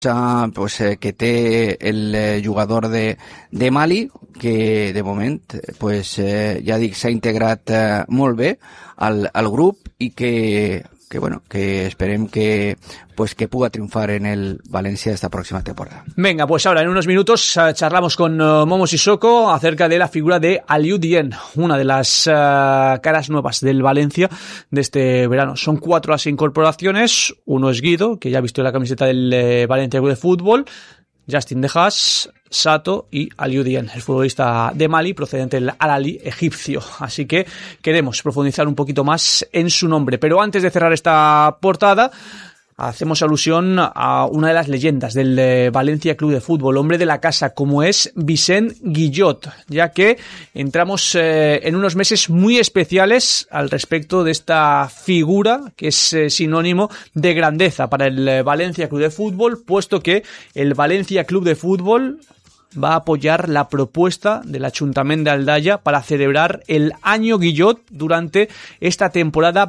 que té el jugador de Mali, que de moment ja dic, s'ha integrat molt bé al grup i que esperem que pueda triunfar en el Valencia esta próxima temporada. Venga, pues ahora en unos minutos charlamos con Momo Sissoko acerca de la figura de Aliou Dieng, una de las caras nuevas del Valencia de este verano. Son 4 las incorporaciones. Uno es Guido, que ya ha visto la camiseta del Valencia Club de Fútbol, Justin De Haas, Sato y Aliou Dieng, el futbolista de Mali procedente del Al-Ahly egipcio. Así que queremos profundizar un poquito más en su nombre. Pero antes de cerrar esta portada, hacemos alusión a una de las leyendas del Valencia Club de Fútbol, hombre de la casa, como es Vicent Guillot, ya que entramos en unos meses muy especiales al respecto de esta figura que es sinónimo de grandeza para el Valencia Club de Fútbol, puesto que el Valencia Club de Fútbol va a apoyar la propuesta del Ayuntamiento de Aldaya para celebrar el Año Guillot durante esta temporada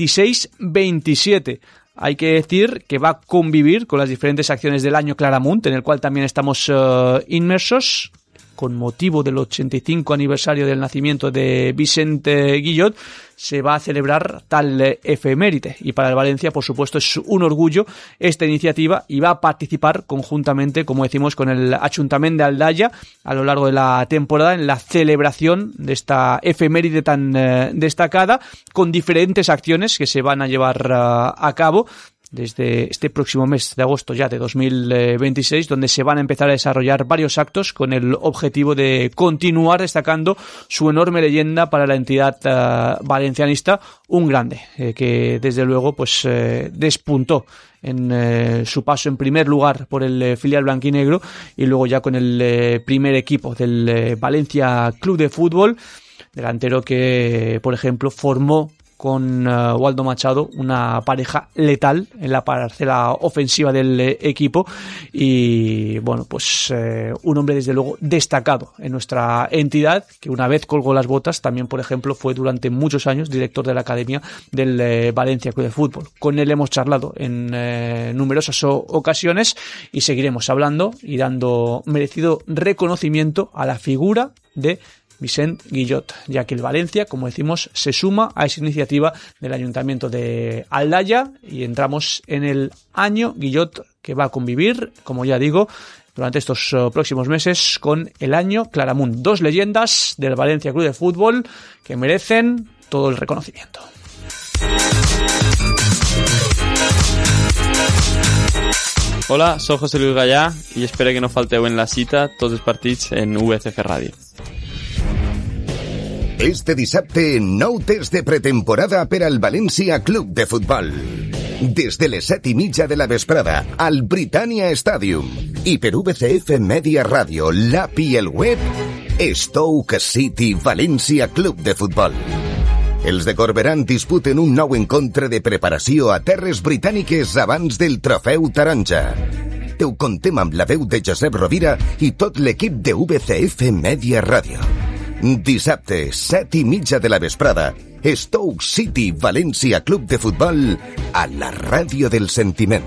26-27. Hay que decir que va a convivir con las diferentes acciones del Año Claramunt, en el cual también estamos inmersos, con motivo del 85 aniversario del nacimiento de Vicent Guillot. Se va a celebrar tal efeméride y para el Valencia, por supuesto, es un orgullo esta iniciativa y va a participar conjuntamente, como decimos, con el Ayuntamiento de Aldaya a lo largo de la temporada en la celebración de esta efeméride tan destacada, con diferentes acciones que se van a llevar a cabo desde este próximo mes de agosto ya de 2026, donde se van a empezar a desarrollar varios actos con el objetivo de continuar destacando su enorme leyenda para la entidad valencianista, un grande que desde luego despuntó en su paso en primer lugar por el filial blanquinegro y luego ya con el primer equipo del Valencia Club de Fútbol, delantero que, por ejemplo, formó con Waldo Machado una pareja letal en la parcela ofensiva del equipo y un hombre desde luego destacado en nuestra entidad, que una vez colgó las botas también, por ejemplo, fue durante muchos años director de la academia del Valencia Club de Fútbol. Con él hemos charlado en numerosas ocasiones y seguiremos hablando y dando merecido reconocimiento a la figura de Vicent Guillot, ya que el Valencia, como decimos, se suma a esa iniciativa del Ayuntamiento de Aldaya y entramos en el Año Guillot, que va a convivir, como ya digo, durante estos próximos meses con el Año Claramunt. 2 leyendas del Valencia Club de Fútbol que merecen todo el reconocimiento. Hola, soy José Luis Gallà i espero que no falteu en la cita tots els partits en VCF Ràdio. Este dissabte, nou test de pretemporada per al València Club de Futbol. Des de les 7:30 de la vesprada, al Britannia Stadium. I per VCF Media Ràdio, l'app i el web, Stoke City València Club de Futbol. Els de Corberán disputen un nou encontre de preparació a terres britàniques abans del Trofeu Taronja. Te ho contem amb la veu de Josep Rovira i tot l'equip de VCF Media Ràdio. Dissabte, 7:30 de la vesprada, Stoke City València Club de Futbol a la ràdio del sentiment.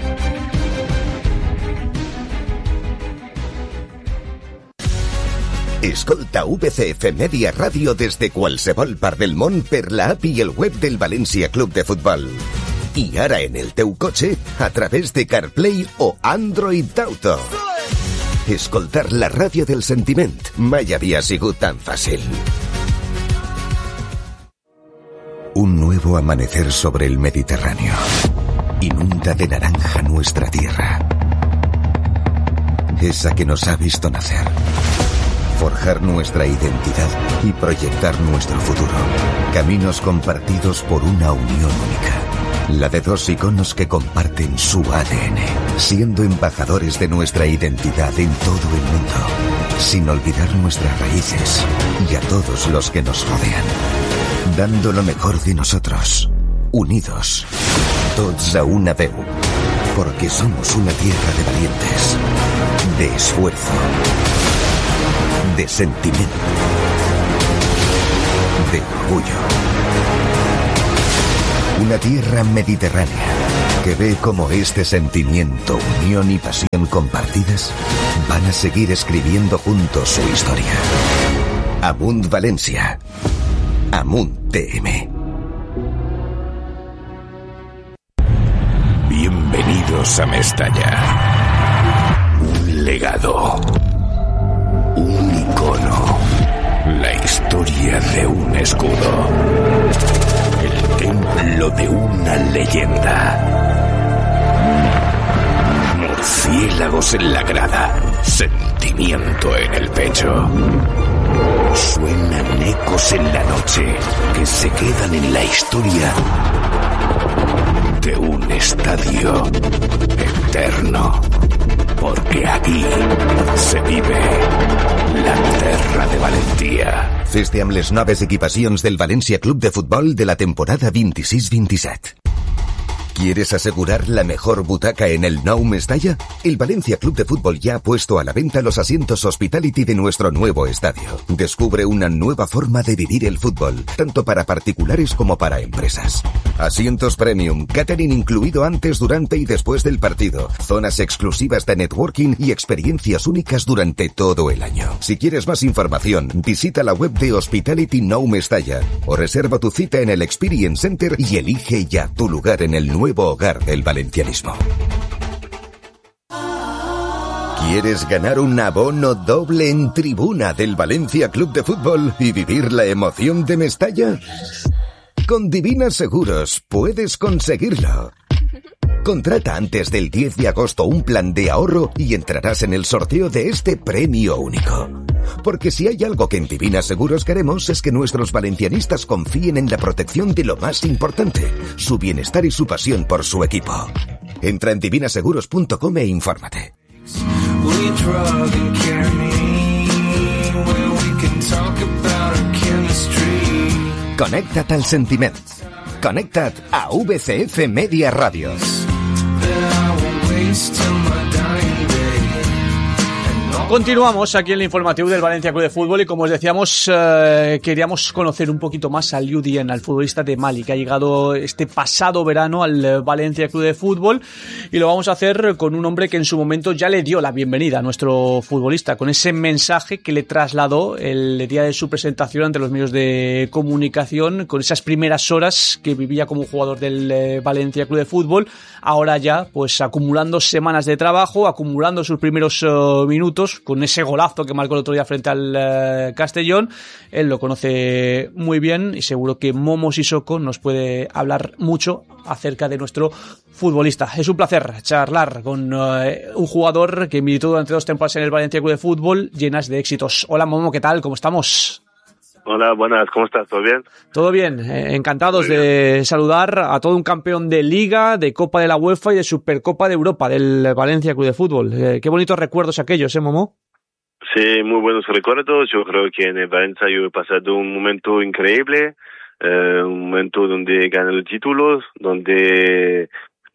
Escolta VCF Media Ràdio des de qualsevol part del món per l'app i el web del València Club de Futbol. I ara en el teu cotxe a través de CarPlay o Android Auto. Escoltar la ràdio del sentiment mai havia sigut tan fàcil. Un nuevo amanecer sobre el Mediterráneo. Inunda de naranja nuestra tierra. Esa que nos ha visto nacer. Forjar nuestra identidad y proyectar nuestro futuro. Caminos compartidos por una unión única. La de 2 iconos que comparten su ADN, siendo embajadores de nuestra identidad en todo el mundo, sin olvidar nuestras raíces y a todos los que nos rodean, dando lo mejor de nosotros, unidos, tots a una veu, porque somos una tierra de valientes, de esfuerzo, de sentimiento, de orgullo. Una tierra mediterránea que ve cómo este sentimiento, unión y pasión compartidas van a seguir escribiendo juntos su historia. Amunt Valencia. Amunt TM. Bienvenidos a Mestalla. Un legado. Un icono. La historia de un escudo. El templo de una leyenda. Murciélagos en la grada. Sentimiento en el pecho. Suenan ecos en la noche que se quedan en la historia de un estadio eterno. Porque aquí se vive la terra de Valentia. Feste amb les noves equipacions del Valencia Club de Fútbol de la temporada 26-27. ¿Quieres asegurar la mejor butaca en el Nou Mestalla? El Valencia Club de Fútbol ya ha puesto a la venta los asientos Hospitality de nuestro nuevo estadio. Descubre una nueva forma de vivir el fútbol, tanto para particulares como para empresas. Asientos premium, catering incluido antes, durante y después del partido, zonas exclusivas de networking y experiencias únicas durante todo el año. Si quieres más información, visita la web de Hospitality Nou Mestalla o reserva tu cita en el Experience Center y elige ya tu lugar en el nuevo hogar del valencianismo. ¿Quieres ganar un abono doble en tribuna del Valencia Club de Fútbol y vivir la emoción de Mestalla? Con Divina Seguros puedes conseguirlo. Contrata antes del 10 de agosto un plan de ahorro y entrarás en el sorteo de este premio único. Porque si hay algo que en Divina Seguros queremos es que nuestros valencianistas confíen en la protección de lo más importante, su bienestar y su pasión por su equipo. Entra en divinaseguros.com e infórmate. Connecta't al sentiment. Connecta't a VCF Media Radio. Continuamos aquí en el informativo del Valencia Club de Fútbol y como os decíamos, queríamos conocer un poquito más a Aliou Dieng, al futbolista de Mali, que ha llegado este pasado verano al Valencia Club de Fútbol, y lo vamos a hacer con un hombre que en su momento ya le dio la bienvenida a nuestro futbolista, con ese mensaje que le trasladó el día de su presentación ante los medios de comunicación, con esas primeras horas que vivía como jugador del Valencia Club de Fútbol, ahora ya pues acumulando semanas de trabajo, acumulando sus primeros minutos, con ese golazo que marcó el otro día frente al Castellón. Él lo conoce muy bien y seguro que Momo Sissoko nos puede hablar mucho acerca de nuestro futbolista. Es un placer charlar con un jugador que militó durante 2 temporadas en el Valencia Club de Fútbol, llenas de éxitos. Hola Momo, ¿qué tal? ¿Cómo estamos? Hola, buenas, ¿cómo estás? ¿Todo bien? Todo bien, encantados de saludar a todo un campeón de Liga, de Copa de la UEFA y de Supercopa de Europa del Valencia Club de Fútbol. Qué bonitos recuerdos aquellos, Momo? Sí, muy buenos recuerdos. Yo creo que en el Valencia yo he pasado un momento increíble, un momento donde gané los títulos, donde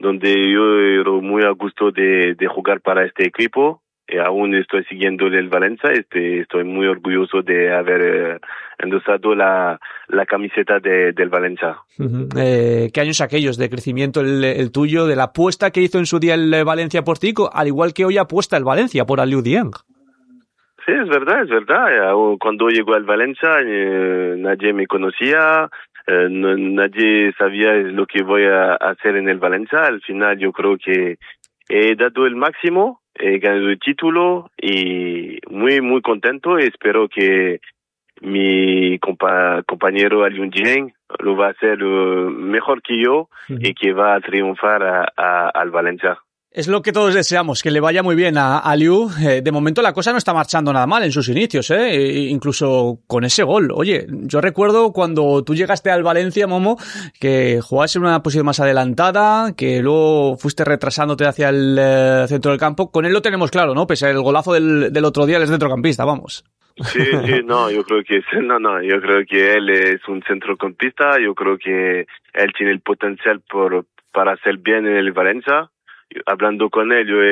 yo era muy a gusto de jugar para este equipo. Aún estoy siguiendo el Valencia, estoy muy orgulloso de haber endosado la camiseta del Valencia. Uh-huh. ¿Qué años aquellos de crecimiento el tuyo, de la apuesta que hizo en su día el Valencia por ti, al igual que hoy apuesta el Valencia por Aliou Dieng? Sí, es verdad. Cuando llegó al Valencia nadie me conocía, nadie sabía lo que voy a hacer en el Valencia. Al final yo creo que he dado el máximo. He ganado el título y muy, muy contento. Espero que mi compañero Aliou Dieng lo va a hacer mejor que yo y que va a triunfar al Valencia. Es lo que todos deseamos, que le vaya muy bien a Aliou. De momento la cosa no está marchando nada mal en sus inicios, incluso con ese gol. Oye, yo recuerdo cuando tú llegaste al Valencia, Momo, que jugabas en una posición más adelantada, que luego fuiste retrasándote hacia el centro del campo. Con él lo tenemos claro, ¿no? Pese al golazo del otro día, él es centrocampista, vamos. Sí, no, yo creo que él es un centrocampista. Yo creo que él tiene el potencial para hacer bien en el Valencia. Hablando con él, yo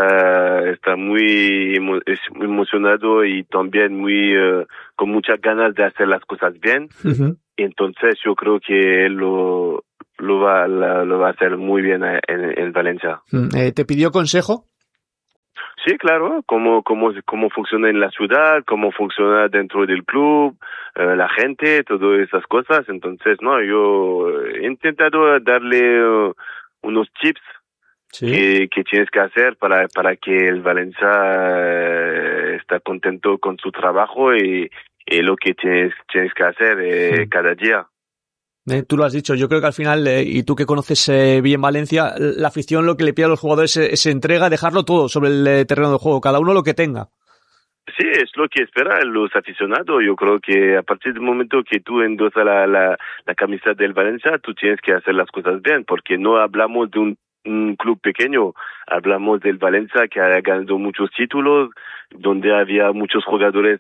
está muy emocionado y también con muchas ganas de hacer las cosas bien. Uh-huh. Entonces yo creo que él lo lo va a hacer muy bien en Valencia. ¿Te pidió consejo? Sí, claro, cómo funciona en la ciudad, cómo funciona dentro del club, la gente, todas esas cosas. Entonces, no, yo he intentado darle unos tips que tienes que hacer para que el Valencia está contento con su trabajo y lo que tienes que hacer cada día. Tú lo has dicho, yo creo que al final, y tú que conoces bien Valencia, la afición lo que le pide a los jugadores es entrega, dejarlo todo sobre el terreno de juego, cada uno lo que tenga. Sí, es lo que esperan los aficionados. Yo creo que a partir del momento que tú endosas la camiseta del Valencia, tú tienes que hacer las cosas bien, porque no hablamos de un club pequeño, hablamos del Valencia que ha ganado muchos títulos, donde había muchos jugadores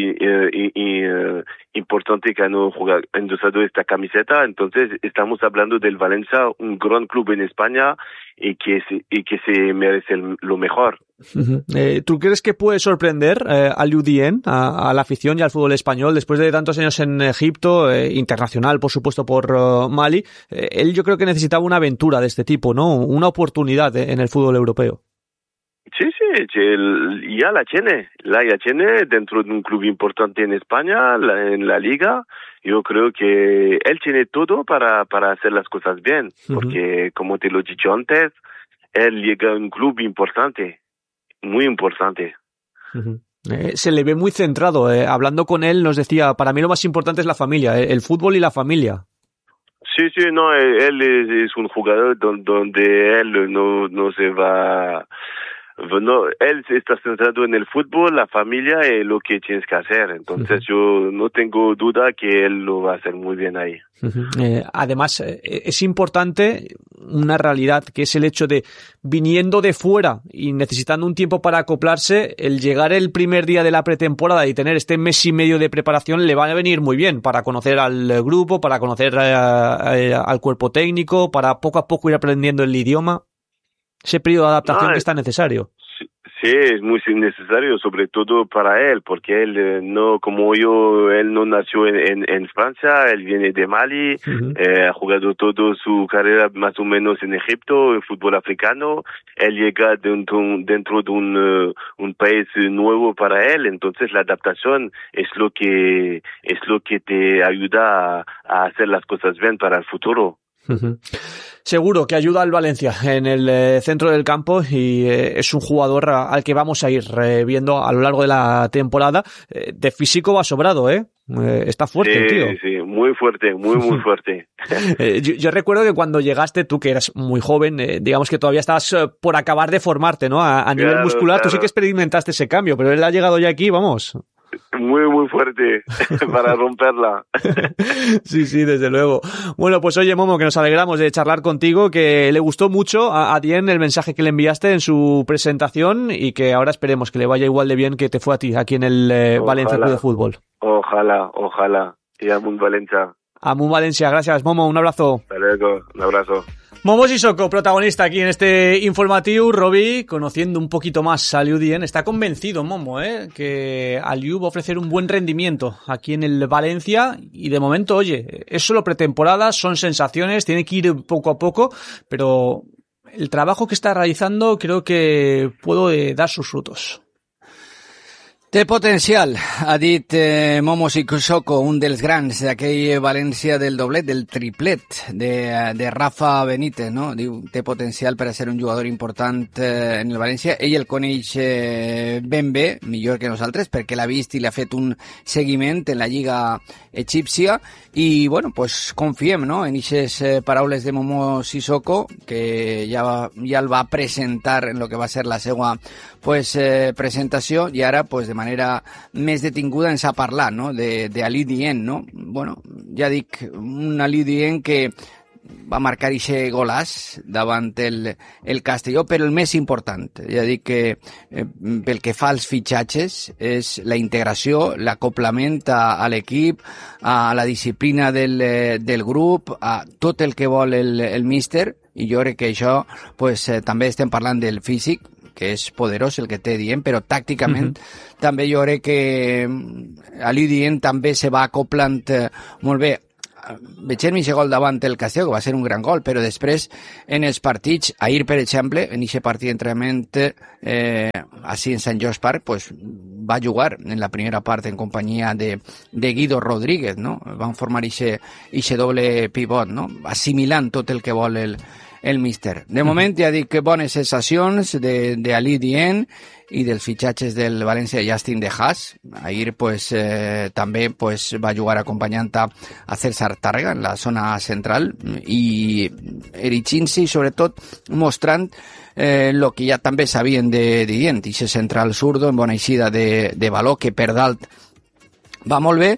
importantes que han endosado esta camiseta. Entonces estamos hablando del Valencia, un gran club en España y que se merece lo mejor. ¿Tú crees que puede sorprender al UDN, a la afición y al fútbol español después de tantos años en Egipto, internacional por supuesto por Mali? Él yo creo que necesitaba una aventura de este tipo, ¿no? Una oportunidad en el fútbol europeo. Sí, ya la tiene dentro de un club importante en España, en la liga. Yo creo que él tiene todo para hacer las cosas bien, porque como te lo he dicho antes, él llega a un club importante, muy importante. Se le ve muy centrado. Hablando con él nos decía, para mí lo más importante es la familia, el fútbol y la familia. Sí, no, él es un jugador donde él no se va. No, él está centrado en el fútbol, la familia y lo que tienes que hacer. Entonces yo no tengo duda que él lo va a hacer muy bien ahí. Además, es importante una realidad que es el hecho de viniendo de fuera y necesitando un tiempo para acoplarse, el llegar el primer día de la pretemporada y tener este mes y medio de preparación le va a venir muy bien para conocer al grupo, para conocer al cuerpo técnico, para poco a poco ir aprendiendo el idioma. Ese periodo de adaptación que es tan necesario. Sí, es muy necesario, sobre todo para él, porque él él no nació en Francia, él viene de Mali, ha jugado toda su carrera más o menos en Egipto, en fútbol africano. Él llega dentro de un país nuevo para él, entonces la adaptación es lo que te ayuda a hacer las cosas bien para el futuro. Seguro que ayuda al Valencia en el centro del campo y es un jugador al que vamos a ir viendo a lo largo de la temporada. De físico va sobrado, está fuerte el tío. Sí, muy fuerte, muy fuerte. Yo recuerdo que cuando llegaste, tú que eras muy joven, digamos que todavía estabas por acabar de formarte, ¿no? A nivel muscular, claro. Tú sí que experimentaste ese cambio, pero él ha llegado ya aquí, vamos. Muy fuerte para romperla. Sí, desde luego. Bueno, pues oye, Momo, que nos alegramos de charlar contigo, que le gustó mucho a Dien el mensaje que le enviaste en su presentación y que ahora esperemos que le vaya igual de bien que te fue a ti aquí en el Valencia Club de Fútbol. Ojalá. Y Amun Valencia. Amun Valencia, gracias, Momo, un abrazo. Hasta luego, un abrazo. Momo Sissoko, protagonista aquí en este informativo. Robbie, conociendo un poquito más a Liu Dien, está convencido Momo, que a Liu va a ofrecer un buen rendimiento aquí en el Valencia y de momento, oye, es solo pretemporada, son sensaciones, tiene que ir poco a poco, pero el trabajo que está realizando creo que puede dar sus frutos. Té potencial, ha dit Momo Sissoko, un dels grans d'aquell València del doblet, del triplet de Rafa Benítez, no? Diu, té potencial per a ser un jugador important en el València. Ell el coneix ben bé, millor que nosaltres, perquè l'ha vist i l'ha fet un seguiment en la Lliga egípcia i, bueno, pues confiem, no?, en aquestes paraules de Momo Sissoko, que ja el va presentar en lo que va ser la seva presentació i ara, pues, de manera més detinguda ens ha parlat, no?, de Aliou Dieng, no? Bueno, ja dic, un Aliou Dieng que va marcar ixe golàs davant el Castelló, però el més important, ja dic que pel que fa als fitxatges, és la integració, l'acoplament a l'equip, a la disciplina del grup, a tot el que vol el míster, i jo crec que això, pues, també estem parlant del físic, que és poderós el que té Dieng, però tàcticament també jo crec que Aliou Dieng també se va acoplant molt bé. vegem aquest gol davant el Castelló, que va ser un gran gol, però després en els partits, ahir per exemple, en aquest partit d'entrenament així en Sant George Park, pues, va jugar en la primera part en companyia de Guido Rodríguez, no? Van formar aquest doble pivot, no? Assimilant tot el que vol el míster. De moment ja dic que bones sensacions d'Ali Dient i dels fitxatges del València Justin de Haas. Ahir pues, també pues, va jugar acompanyant a César Tàrrega en la zona central i erigint-se i sobretot mostrant el que ja també sabien de Dient, i central zurdo en bona eixida de valor que per dalt va molt bé,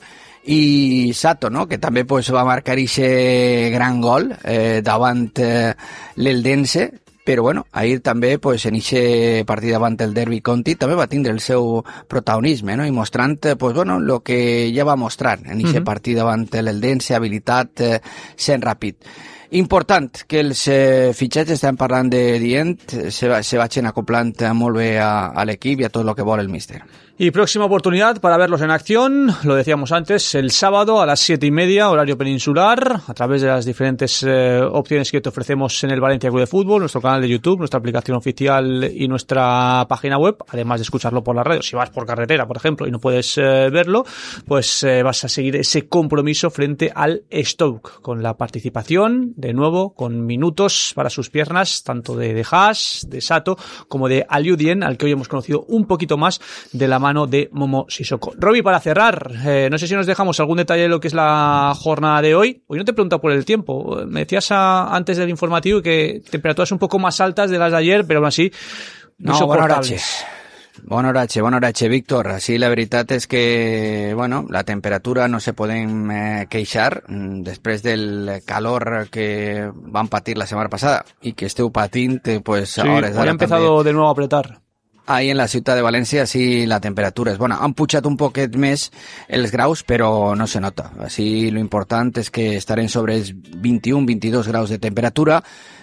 i Sato, no? Que també pues, va marcar aquest gran gol davant l'Eldense, però bueno, ahir també pues, en aquest partit davant el Derby County també va tindre el seu protagonisme, no? I mostrant pues, bueno, el que ja va mostrar en aquest partit davant l'Eldense, habilitat, sent ràpid. Important que els fitxatges, estem parlant de Dient, se vagin acoplant molt bé a l'equip i a tot el que vol el míster. Y próxima oportunidad para verlos en acción, lo decíamos antes, el sábado a las 7:30, horario peninsular, a través de las diferentes opciones que te ofrecemos en el Valencia Club de Fútbol, nuestro canal de YouTube, nuestra aplicación oficial y nuestra página web, además de escucharlo por la radio. Si vas por carretera, por ejemplo, y no puedes verlo, pues vas a seguir ese compromiso frente al Stoke, con la participación, de nuevo, con minutos para sus piernas, tanto de Haas, de Sato, como de Aliou Dient, al que hoy hemos conocido un poquito más de la mano de Momo Sissoko. Robbie, para cerrar, no sé si nos dejamos algún detalle de lo que es la jornada de hoy. Hoy no te he preguntado por el tiempo. Me decías antes del informativo que temperaturas un poco más altas de las de ayer, pero aún así no soportables. Bon horatge, Víctor. Així la veritat és que, bueno, la temperatura no se podem queixar després del calor que van patir la setmana passada i que esteu patint, pues sí, ahora ha empezado també de nuevo a apretar. Ahí en la ciutat de València sí la temperatura és bona. Han pujat un poquet més els graus, però no se nota. Així lo important és que estarem sobre els 21-22 graus de temperatura,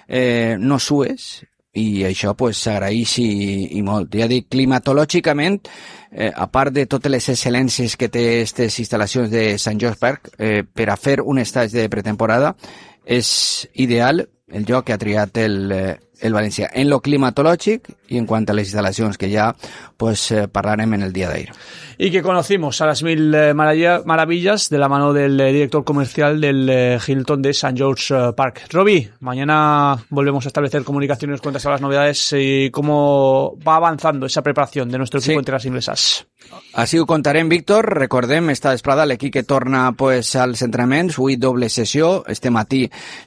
no sues, i això pues s'agraeix i molt. Ja dic, climatològicament, a part de totes les excel·lències que té aquestes instal·lacions de Sant George Park, per a fer un estatge de pretemporada és ideal el lloc que ha triat el València en lo climatològic y en cuanto a las instalaciones que ya pues parlarem en el día de ayer. Y que conocimos a las mil maravillas de la mano del director comercial del Hilton de St. George Park. Robbie, mañana volvemos a establecer comunicación y nos cuentas las novedades y cómo va avanzando esa preparación de nuestro equipo en tierras inglesas. Així ho contarem, Víctor. Recordem, esta vesprada l'equip que torna pues, als entrenaments, avui doble sessió, este matí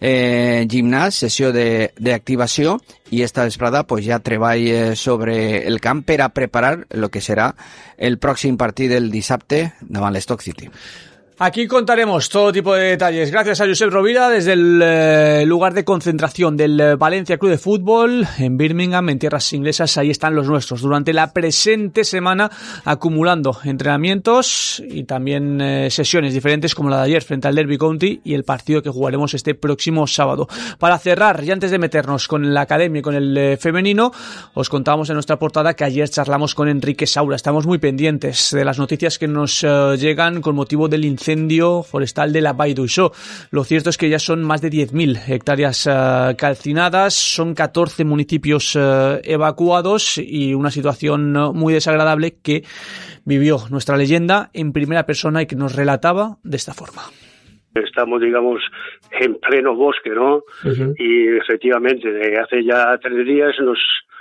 gimnàs, sessió d'activació, i esta vesprada pues, ja treball sobre el camp per a preparar el que serà el pròxim partit del dissabte davant l'Stoke City. Aquí contaremos todo tipo de detalles. Gracias a Josep Rovira desde el lugar de concentración del Valencia Club de Fútbol en Birmingham, en tierras inglesas. Ahí están los nuestros durante la presente semana, acumulando entrenamientos y también sesiones diferentes como la de ayer frente al Derby County y el partido que jugaremos este próximo sábado. Para cerrar, y antes de meternos con la academia y con el femenino, os contamos en nuestra portada que ayer charlamos con Enrique Saura. Estamos muy pendientes de las noticias que nos llegan con motivo del incendio forestal de la Vall d'Uixó. Lo cierto es que ya son más de 10.000 hectáreas calcinadas, son 14 municipios evacuados y una situación muy desagradable que vivió nuestra leyenda en primera persona y que nos relataba de esta forma. Estamos, digamos, en pleno bosque, ¿no? Y efectivamente, hace ya 3 días nos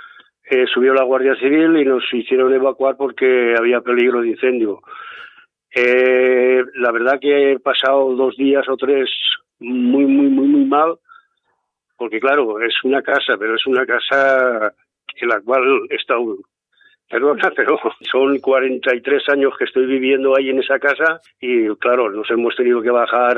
subió la Guardia Civil y nos hicieron evacuar porque había peligro de incendio. La verdad que he pasado 2 días o 3 muy mal, porque claro, es una casa, pero es una casa en la cual he estado, perdona, pero son 43 años que estoy viviendo ahí en esa casa y claro, nos hemos tenido que bajar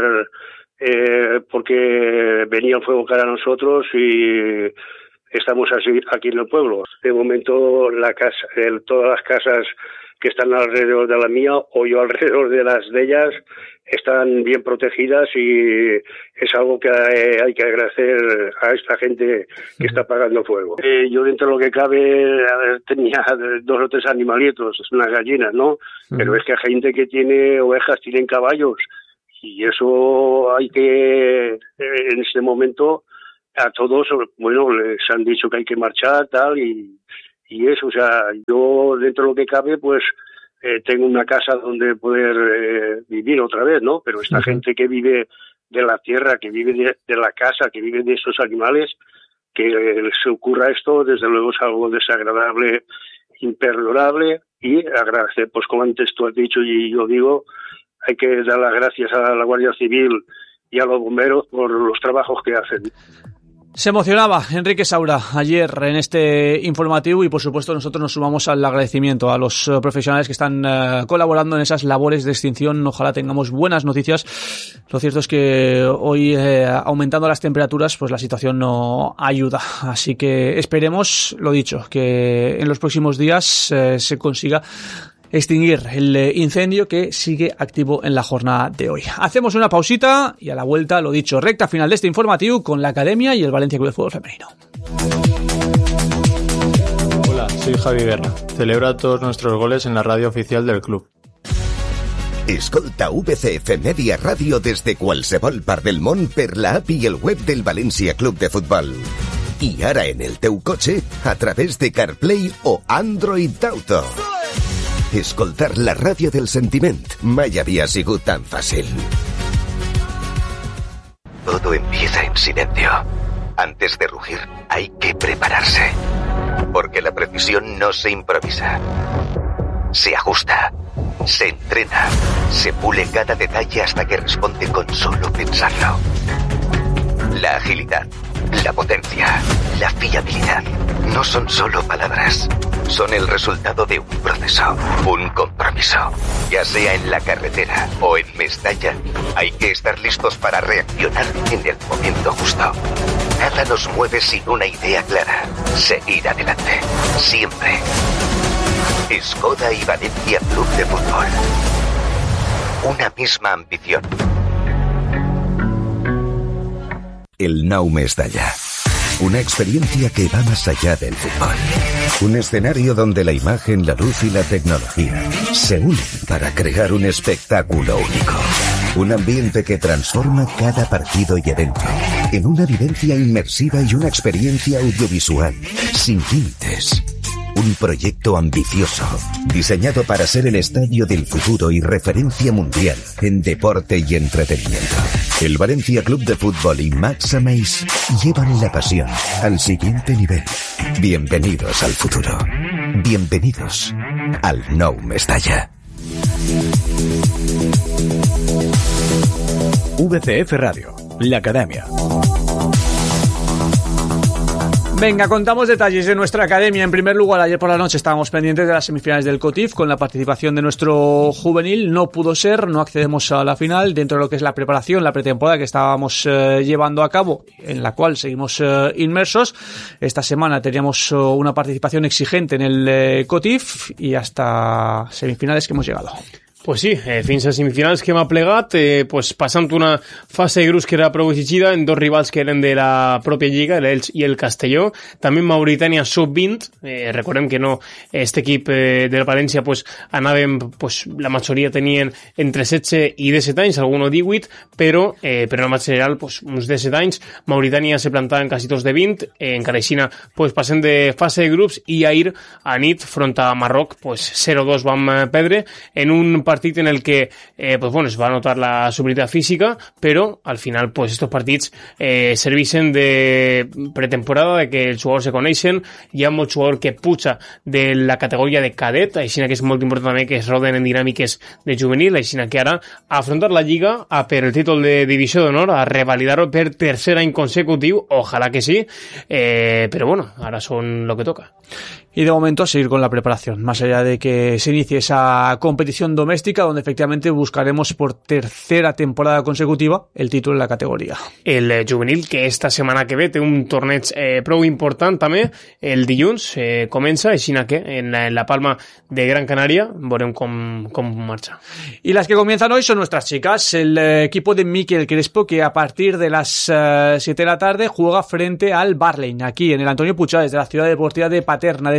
porque venía el fuego cara a nosotros y estamos así aquí en el pueblo. De momento la casa, todas las casas que están alrededor de la mía o yo alrededor de las de ellas están bien protegidas y es algo que hay que agradecer a esta gente que está apagando fuego. Yo dentro de lo que cabe tenía 2 o 3 animalitos, unas gallinas, ¿no? Pero es que hay gente que tiene ovejas, tienen caballos Y eso hay que, en este momento, a todos, bueno, les han dicho que hay que marchar, tal, y eso, o sea, yo dentro de lo que cabe, pues, tengo una casa donde poder vivir otra vez, ¿no? Pero esta gente que vive de la tierra, que vive de la casa, que vive de estos animales, que se ocurra esto, desde luego es algo desagradable, imperdonable, y agradecer, pues como antes tú has dicho y yo digo, hay que dar las gracias a la Guardia Civil y a los bomberos por los trabajos que hacen. Se emocionaba Enrique Saura ayer en este informativo y por supuesto nosotros nos sumamos al agradecimiento a los profesionales que están colaborando en esas labores de extinción. Ojalá tengamos buenas noticias. Lo cierto es que hoy aumentando las temperaturas pues la situación no ayuda. Así que esperemos, lo dicho, que en los próximos días se consiga extinguir el incendio que sigue activo en la jornada de hoy. Hacemos una pausita y a la vuelta, lo dicho, recta final de este informativo con la Academia y el Valencia Club de Fútbol Femenino. Hola, soy Javi Guerra. Celebra todos nuestros goles en la radio oficial del club. Escolta VCF Media Radio desde qualsevol part del món per la app i el web del València Club de Futbol. I ara en el teu cotxe a través de CarPlay o Android Auto. Escoltar la ràdio del sentiment mai havia sigut tan fàcil. Todo empieza en silencio. Antes de rugir, hay que prepararse. Porque la precisión no se improvisa. Se ajusta, se entrena, se pule cada detalle hasta que responde con solo pensarlo. La agilidad, la potencia, la fiabilidad no son solo palabras. Son el resultado de un proceso, un compromiso. Ya sea en la carretera o en Mestalla, hay que estar listos para reaccionar en el momento justo. Nada nos mueve sin una idea clara. Seguir adelante. Siempre. Skoda y Valencia Club de Fútbol. Una misma ambición. El Nou Mestalla. Una experiencia que va más allá del fútbol. Un escenario donde la imagen, la luz y la tecnología se unen para crear un espectáculo único. Un ambiente que transforma cada partido y evento en una vivencia inmersiva y una experiencia audiovisual sin límites. Un proyecto ambicioso, diseñado para ser el estadio del futuro y referencia mundial en deporte y entretenimiento. El Valencia Club de Fútbol y Max Ameis llevan la pasión al siguiente nivel. Bienvenidos al futuro. Bienvenidos al Nou Mestalla. VCF Radio, la Academia. Venga, contamos detalles de nuestra academia. En primer lugar, ayer por la noche estábamos pendientes de las semifinales del COTIF con la participación de nuestro juvenil. No pudo ser, no accedemos a la final dentro de lo que es la preparación, la pretemporada que estábamos llevando a cabo, en la cual seguimos inmersos. Esta semana teníamos una participación exigente en el COTIF y hasta semifinales que hemos llegado. Pues sí, fins a semifinals que hem aplegat, pues passant una fase de grups que era prou exigida en dos rivals que eren de la pròpia Lliga, l'Elx i el Castelló. També Mauritània sub-20, recordem que no, este equip del València pues anàvem, pues la majoria tenien entre 16 i 17 anys, alguno 18, però en el match general pues uns 17 anys. Mauritània se plantaven quasi tots de 20, encara aixina pues passem de fase de grups i ahir a nit front a Marroc pues 0-2 vam perdre en un partit en el que pues bueno, es va notar la superioritat física, però al final pues estos partits servixen de pretemporada, de que els jugadors se coneixen. Hi ha molt jugador que puja de la categoria de cadet, així que és molt important també que es roden en dinàmiques de juvenil, així que ara afrontar la Lliga per el títol de Divisió d'Honor, a revalidar-ho per tercer any consecutiu, ojalà que sí, però bueno, ara són lo que toca. Y de momento a seguir con la preparación, más allá de que se inicie esa competición doméstica donde efectivamente buscaremos por tercera temporada consecutiva el título en la categoría. El juvenil, que esta setmana que ve té un torneig prou important també, el dilluns comença, així que en la Palma de Gran Canaria veurem com marxa. Y las que comienzan hoy son nuestras chicas, el equipo de Miquel Crespo, que a partir de las 7 de la tarde juega frente al Barley, aquí en el Antonio Puigá, desde la ciudad deportiva de Paterna, desde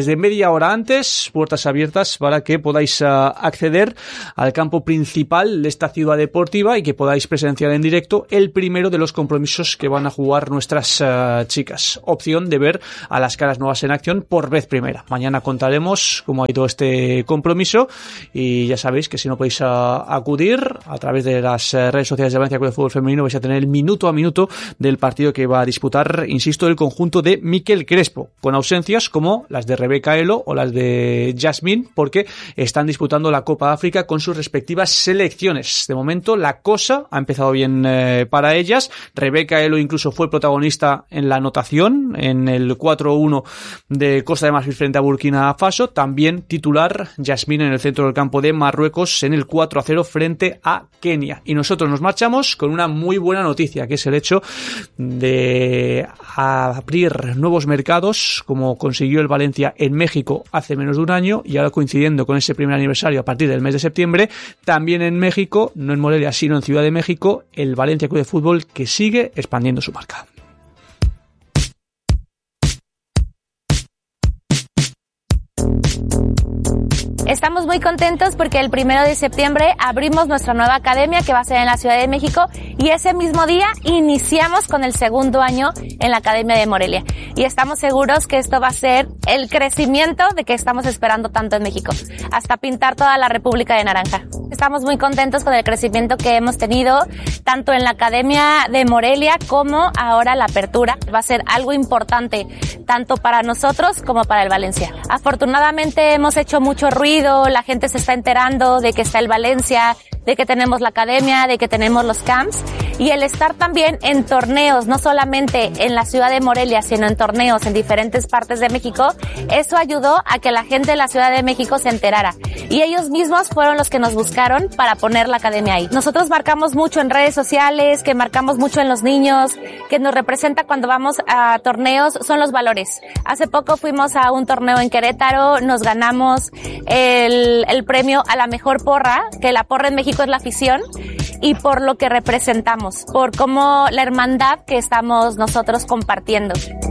desde media hora antes, puertas abiertas para que podáis acceder al campo principal de esta ciudad deportiva y que podáis presenciar en directo el primero de los compromisos que van a jugar nuestras chicas. Opción de ver a las caras nuevas en acción por vez primera. Mañana contaremos cómo ha ido este compromiso y ya sabéis que si no podéis acudir a través de las redes sociales de Valencia Club de Fútbol Femenino vais a tener el minuto a minuto del partido que va a disputar, insisto, el conjunto de Miquel Crespo, con ausencias como las de Rebeca Elo o las de Jasmine, porque están disputando la Copa África con sus respectivas selecciones. De momento la cosa ha empezado bien para ellas. Rebeca Elo incluso fue protagonista en la anotación en el 4-1 de Costa de Marfil frente a Burkina Faso, también titular Jasmine en el centro del campo de Marruecos en el 4-0 frente a Kenia. Y nosotros nos marchamos con una muy buena noticia, que es el hecho de abrir nuevos mercados, como consiguió el Valencia en México hace menos de un año, y ahora coincidiendo con ese primer aniversario a partir del mes de septiembre, también en México, no en Morelia, sino en Ciudad de México, el Valencia Club de Fútbol, que sigue expandiendo su marca. Estamos muy contentos porque el 1 de septiembre abrimos nuestra nueva academia, que va a ser en la Ciudad de México, y ese mismo día iniciamos con el segundo año en la Academia de Morelia. Y estamos seguros que esto va a ser el crecimiento de que estamos esperando tanto en México, hasta pintar toda la República de naranja. Estamos muy contentos con el crecimiento que hemos tenido, tanto en la Academia de Morelia como ahora la apertura. Va a ser algo importante, tanto para nosotros como para el Valencia. Afortunadamente hemos hecho mucho ruido, la gente se está enterando de que está el Valencia, de que tenemos la academia, de que tenemos los camps, y el estar también en torneos, no solamente en la ciudad de Morelia, sino en torneos en diferentes partes de México, eso ayudó a que la gente de la Ciudad de México se enterara. Y ellos mismos fueron los que nos buscaron para poner la academia ahí. Nosotros marcamos mucho en redes sociales, que marcamos mucho en los niños, que nos representa cuando vamos a torneos, son los valores. Hace poco fuimos a un torneo en Querétaro, nos ganamos el premio a la mejor porra, que la porra en México es la afición, y por lo que representamos, por cómo la hermandad que estamos nosotros compartiendo.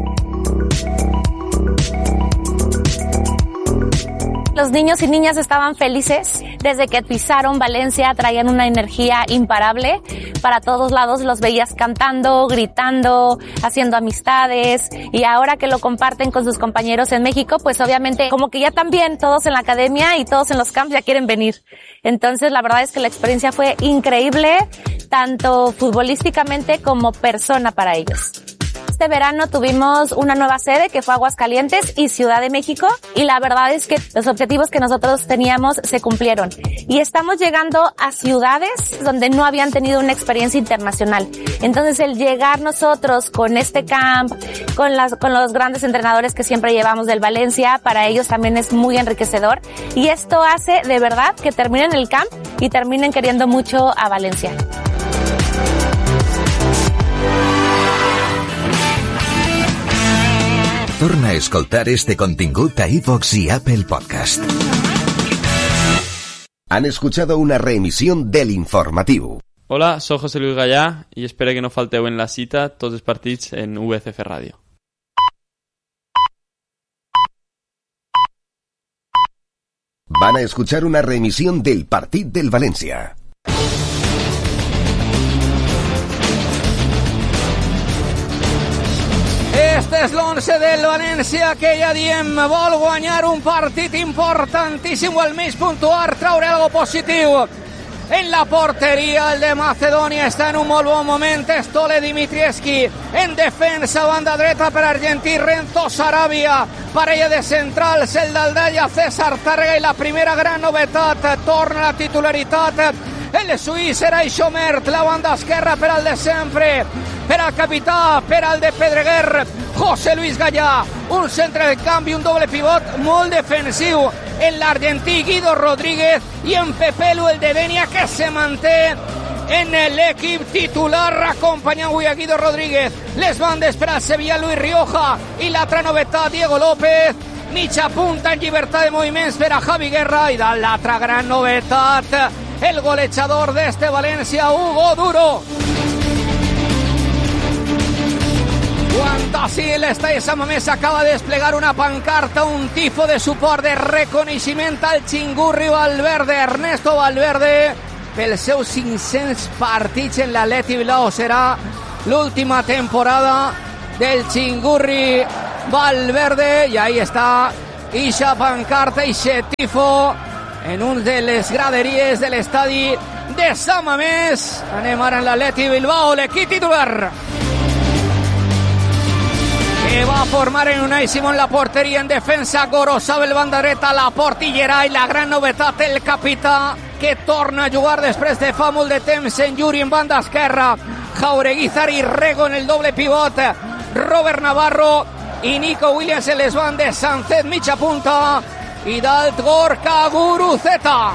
Los niños y niñas estaban felices. Desde que pisaron Valencia traían una energía imparable. Para todos lados los veías cantando, gritando, haciendo amistades. Y ahora que lo comparten con sus compañeros en México, pues obviamente como que ya también todos en la academia y todos en los camps ya quieren venir. Entonces la verdad es que la experiencia fue increíble, tanto futbolísticamente como persona para ellos. Este verano tuvimos una nueva sede que fue Aguascalientes y Ciudad de México, y la verdad es que los objetivos que nosotros teníamos se cumplieron. Y estamos llegando a ciudades donde no habían tenido una experiencia internacional. Entonces el llegar nosotros con este camp, con los grandes entrenadores que siempre llevamos del Valencia, para ellos también es muy enriquecedor. Y esto hace de verdad que terminen el camp y terminen queriendo mucho a Valencia. Torna a escoltar este contingut a iVox y Apple Podcast. Han escuchado una reemisión del informativo. Hola, soy José Luis Gallà y espero que no falteu en la cita tots els partits en VCF Radio. Van a escuchar una reemisión del Partit del Valencia. Este és l'11 del València, que ja diem vol guanyar un partit importantíssim, o almenys puntuar, traure algo positiu. En la porteria el de Macedònia està en un molt bon moment, Stole Dimitrievski. En defensa, banda dreta per argentí, Renzo Sarabia. Parella de centrals, el d'Aldalla, César Tàrrega, i la primera gran novetat, torna a la titularitat el suís Eray Xomert, la banda esquerra per al de sempre, per al capità, per al de Pedreguer, José Luis Gallà. Un centre de canvi, un doble pivot molt defensiu en l'argentí Guido Rodríguez, i en Pepelu, el de Denia, que se manté en l'equip titular acompanyant avui a Guido Rodríguez. Les bandes per al Sevilla, Luis Rioja, i l'altra novetat, Diego López. Mitja punta en llibertat de moviments per a Javi Guerra, i de l'altra gran novetat, el golejador d'este València, Hugo Duro. Quan sí, l'estadi Sant Mamés acaba de desplegar una pancarta, un tifo de suport, de reconeixement al Chingurri Valverde, Ernesto Valverde, pels seus 500 partits en l'Atleti Bilbao. Serà l'última temporada del Chingurri Valverde, i ahí està ixa pancarta, ixe tifo en un de les graderies de l'estadi de Sant Mamés. Anem ara en l'Atleti Bilbao, l'equip titular, que va a formar en Unai Simón la porteria. En defensa, Gorosabel, banda dreta, la portillera, i la gran novetat, el capità, que torna a jugar després de fa molt de temps, en Yuri en banda esquerra, Jaureguizar i Rego en el doble pivot, Robert Navarro i Nico Williams en les bandes, Sancet mitja punta i dalt Gorka Guruzeta.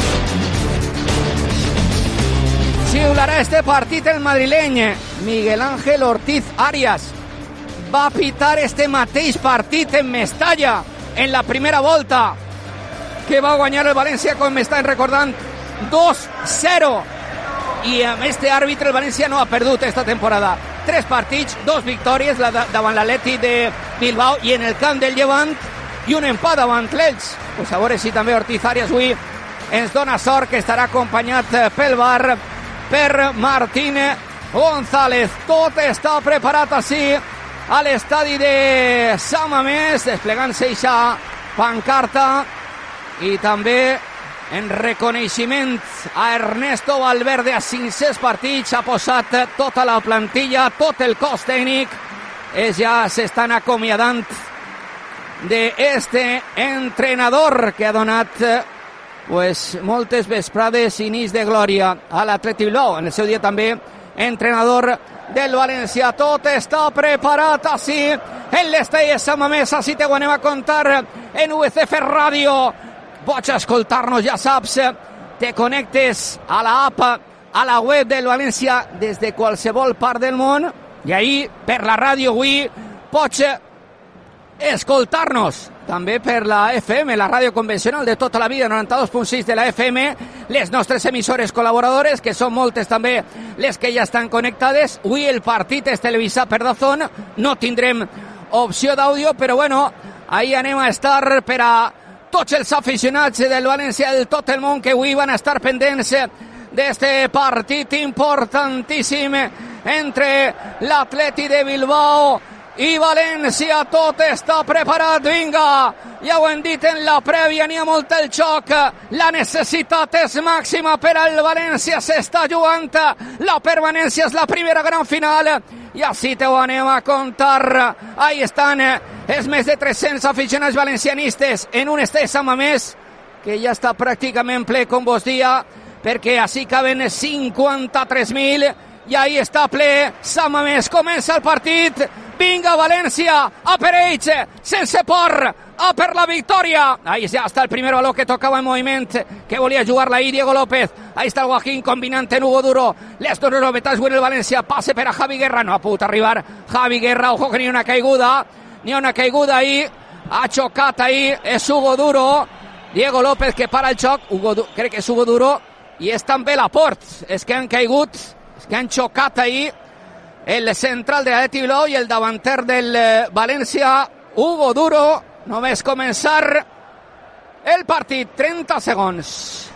Xiularà este partit el madrileny Miguel Ángel Ortiz Arias. Va pitar este mateix partit en Mestalla, en la primera volta, que va guanyar el València, com m'estan recordant, 2-0. I amb este àrbitre el València no ha perdut esta temporada. 3 partits, 2 victòries davant l'Atleti de Bilbao i en el camp del Llevant, i un empat davant l'Elx. Pues a veure si també Ortiz Arias avui ens dona sort, que estarà acompanyat pel VAR per Martín González. Tot està preparat així a l'estadi de Sant Mamés, desplegant-se eixa pancarta, i també en reconeixement a Ernesto Valverde, a 500 partits, ha posat tota la plantilla, tot el cos tècnic. Ells ja s'estan acomiadant d'este entrenador que ha donat pues moltes vesprades i nits de glòria a l'Atleti Bilbao. En el seu dia també entrenador del València. Tot està preparat així en l'estadi de Sant Mamés, així te ho anem a contar en UCF Ràdio. Pots escoltar-nos, ja saps, te connectes a la app, a la web del València des de qualsevol part del món, i ahí per la ràdio avui pots escoltar-nos també per la FM, la ràdio convencional de tota la vida, 92.6 de la FM, les nostres emissores col·laboradores, que són moltes també les que ja estan connectades. Avui el partit és televisat per DAZN, no tindrem opció d'àudio, però bueno, ahí anem a estar per a tots els aficionats del València, de tot el món, que avui van estar pendents d'este partit importantíssim entre l'Atleti de Bilbao i València. Tot està preparat, vinga, ja ho hem dit en la prèvia, n'hi ha molt el xoc, la necessitat és màxima per al València, s'està jugant la permanència, és la primera gran final, i així te ho anem a contar. Ahí estan els més de 300 aficionats valencianistes en un estadi Sant Mamés que ja està pràcticament ple, com vos dia, perquè així caben 53.000, i ahí està ple Sant Mamés. Comença el partit, vinga València, a per ells, sense por, a per la victòria. Ahí ja està el primer baló que tocava en moviment, que volia jugar-la ahí Diego López. Ahí està el Joaquín combinant en Hugo Duro. Les dos novetats, bueno, el València, passe per a Javi Guerra, no ha pogut arribar Javi Guerra, ojo que n'hi ha una caiguda ahí, ha xocat ahí, és Hugo Duro, Diego López que para el xoc, crec que és Hugo Duro, i és també Laporte, és que han caigut, és que han xocat ahí el central de l'Atleti Bilbao i el davanter del València, Hugo Duro. Només començar el partit, 30 segons.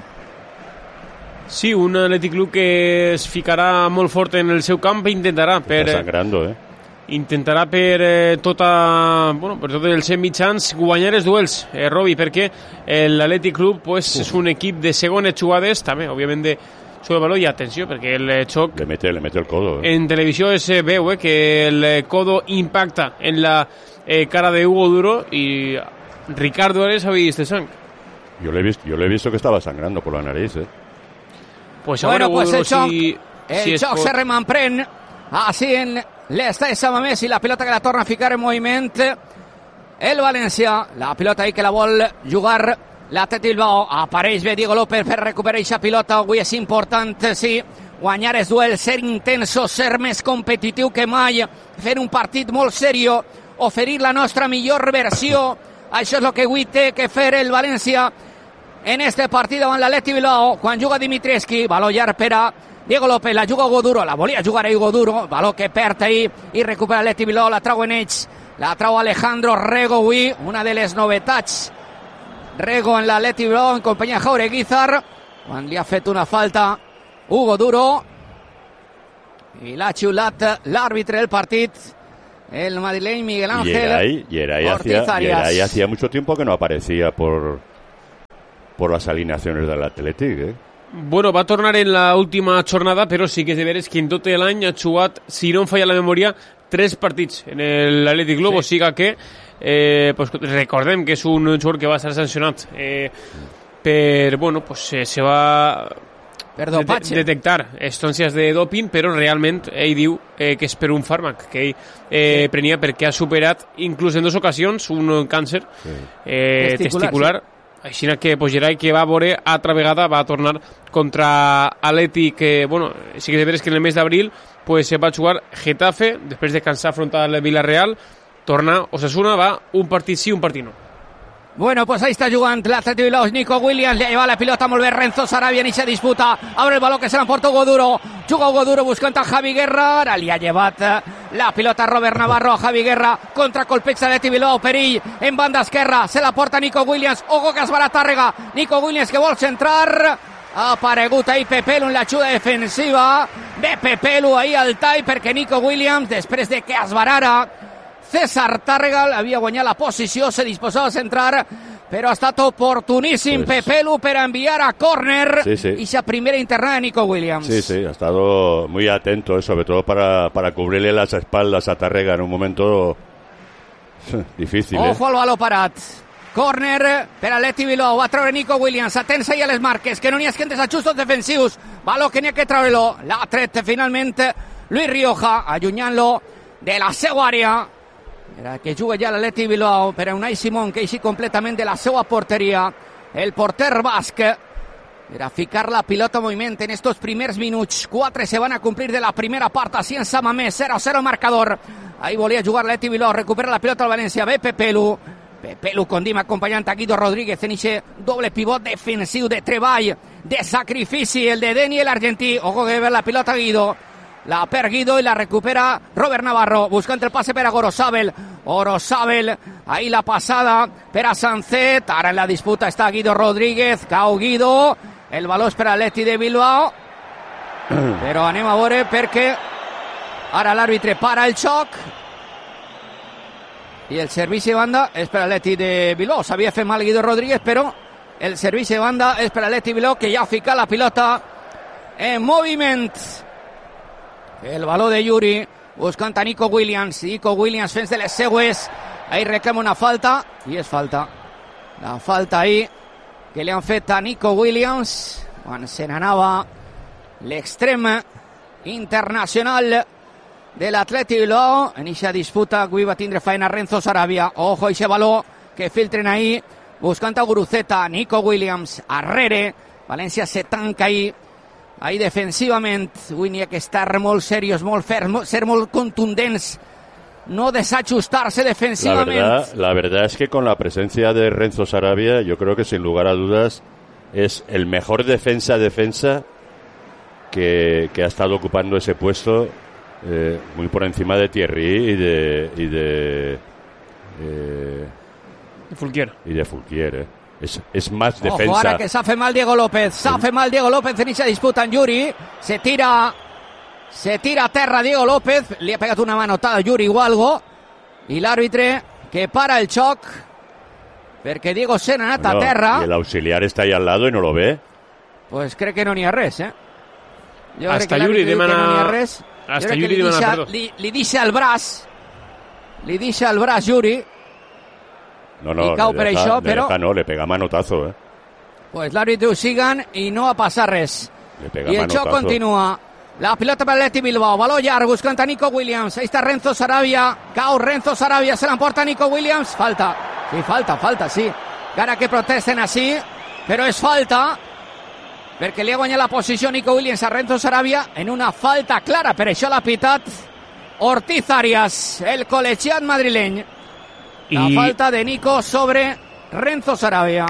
Sí, un Atlètic Club que es ficarà molt fort en el seu camp i intentarà per per tots els mitjans guanyar els duels, Robi, perquè l'Atlètic Club pues, és un equip de segones jugades, també, òbviament, de sube valor, i atenció, perquè el xoc le mete el codo. En televisió es veu que el codo impacta en la cara de Hugo Duro, y Ricardo Ares ha visto sang. Yo le he visto que estaba sangrando por la nariz, Pues bueno, Hugo pues Duro, el xoc se remanprèn així en l'estadi Sant Mamés, i la pilota que la torna a ficar en moviment el València, la pilota ahí que la vol jugar l'Atleti Bilbao. Apareix bé Diego López per recuperar aquesta pilota. Avui és important, sí, guanyar els duels, ser intenso, ser més competitiu que mai, fer un partit molt serio, oferir la nostra millor versió. Això és el que avui té que fer el València en este partit davant l'Atleti Bilbao. Quan juga Dimitrievski, baló llarg per a Diego López, la juga Hugo Duro, la volia jugar a Hugo Duro, baló que perd ahí i recupera l'Atleti Bilbao, la trau en ells, la trau Alejandro Rego avui, una de les novetats. Rego en l'Atleti Bilbao en companyia de Jaureguizar, quan li ha fet una falta Hugo Duro i l'ha xiulat l'àrbitre del partit, el madrileño Miguel Ángel Ortiz Arias. Yeray hacía mucho tiempo que no aparecía por las alineaciones del Athletic, ¿eh? Bueno, va a tornar en la última jornada, però sí que és de veres que en tot l'any ha jugat, si no em falla la memòria, 3 partits en l'Atlètic Club, sí. O sigui que pues recordem que és un jugador que va ser sancionat per, bueno, pues se va detectar estòncies de doping, però realment ell diu que és per un fàrmac que ell prenia perquè ha superat inclús en 2 ocasions un càncer testicular. Sí. Així que pues, Yeray, que va veure altra vegada, va tornar contra Atleti, que bueno, sí que de veres que en el mes d'abril pues, se va jugar Getafe, després de cansar afrontar el Villarreal, torna Osasuna, va un partit sí, un partit no. Bueno, pues ahí está jugando l'Atleti Bilbao, Nico Williams, le ha llevat la pilota molt bé Renzo Sarabia en esta disputa, abre el baló que se l'emporta Hugo Duro, juga Hugo Duro buscant a Javi Guerra, ara li ha llevat la pilota Robert Navarro a Javi Guerra, contracolpeig l'Atleti Bilbao, perill en banda esquerra, se la porta Nico Williams, ojo que es va a Tàrrega, Nico Williams que vol centrar, ha aparegut ahí Pepelu en l'ajuda defensiva, ve Pepelu ahí al tall perquè Nico Williams, després de que es varara César Tàrrega, havia guanyat la posició, se disposava a centrar, però ha estat oportuníssim Pepelu per enviar a córner y esa primera internada de Nico Williams. Sí, ha estado muy atento, sobre todo para cubrirle las espaldas a Tàrrega en un momento difícil. Ojo al baló parat. Córner per Atleti Bilbao, va treure Nico Williams, atents ahí a les marques, que no n'hi ha esquentes ajustos defensius, baló que n'hi ha que treure-lo, l'ha tret finalment Luis Rioja, allunyant-lo de la seva àrea. Era que juga ja l'Atleti Bilbao per a Unai Simón, que eixi completament de la seva porteria. El porter basc era ficar la pilota en moviment en estos primers minuts. 4 se van a cumplir de la primera part, així en Samamés, 0-0 marcador. Ahí volia jugar l'Atleti Bilbao, recupera la pilota al València, ve Pepelu condim acompanyant a Guido Rodríguez en ese doble pivot defensiu de treball, de sacrifici, el de Deni, el argentí. Ojo que ve la pilota Guido. La per Guido y la recupera Robert Navarro, buscando el pase per a Gorosabel. Ahí la pasada per a Sancet. Ara en la disputa està Guido Rodríguez, cau Guido, el baló és per a l'Atleti de Bilbao, però anem a veure perquè ara l'àrbitre para el xoc i el servici de banda és per a l'Atleti de Bilbao. S'havia fet mal Guido Rodríguez, però el servici de banda és per a l'Atleti Bilbao, que ja ha ficat la pilota en moviment. El baló de Yuri, buscant a Nico Williams fent de les seues, ahí reclama una falta, i és falta. La falta ahí que li han fet a Nico Williams, quan se n'anava l'extrem internacional de l'Atleti Bilbao. En eixa disputa avui va tindre feina Renzo Sarabia. Ojo a eixe baló que filtren ahí, buscant a Guruceta, Nico Williams, arrere, València se tanca ahí defensivament. Avui n'hi ha que estar molt serios, molt ferms, ser molt contundents, no desajustarse defensivamente. La verdad es que con la presencia de Renzo Sarabia, yo creo que sin lugar a dudas es el mejor defensa que ha estado ocupando ese puesto, muy por encima de Thierry y de Fulquier. Y de Fulquier, Es más defensa. Ojo, ara que s'ha fet mal Diego López. En esa disputa en Yuri. Se tira a terra Diego López. Li ha pegat una manotada a Yuri o algo. I l'àrbitre que para el xoc perquè Diego se n'ha anat a terra. Y el auxiliar está ahí al lado y no lo ve. Pues crec que no n'hi ha res, Jo hasta Yuri demana... No n'hi ha res. Hasta Yuri demana perdó. Li deixa el braç. Yuri. No, le pega manotazo, Pues l'àrbitre ho siguen i no ha passat res. I el xoc continua. La pilota per l'Atleti Bilbao, baló llarg, buscant a Nico Williams. Ahí està Renzo Sarabia, cau Renzo Sarabia, se l'emporta Nico Williams. Falta, sí. Encara que protesten així, però és falta, perquè li ha guanyat la posició Nico Williams a Renzo Sarabia en una falta clara. Per això l'ha pitat Ortiz Arias, el col·legiat madrileny. La falta de Nico sobre Renzo Sarabia.